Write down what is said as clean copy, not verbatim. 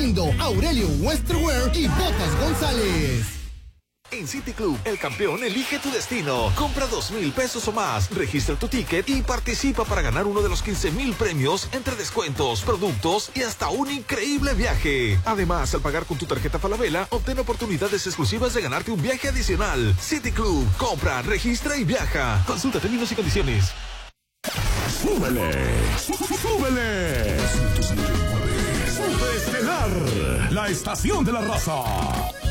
Raimundo, Aurelio Westerwear y Botas González. En City Club, el campeón elige tu destino. Compra 2,000 pesos o más, registra tu ticket y participa para ganar uno de los 15,000 premios entre descuentos, productos y hasta un increíble viaje. Además, al pagar con tu tarjeta Falabella, obtén oportunidades exclusivas de ganarte un viaje adicional. City Club, compra, registra y viaja. Consulta términos y condiciones. ¡Súbele! ¡Súbele! Superestelar, la estación de la raza.